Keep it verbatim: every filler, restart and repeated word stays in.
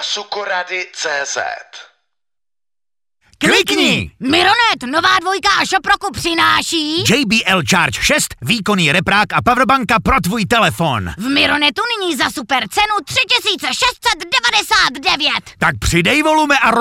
sukorady tečka cé zet. Klikni! Mironet, nová dvojka a Šoproku přináší J B L Charge šest, výkonný reprák a powerbanka pro tvůj telefon. v Mironetu nyní za super cenu tři tisíce šest set devadesát devět. Tak přidej volume a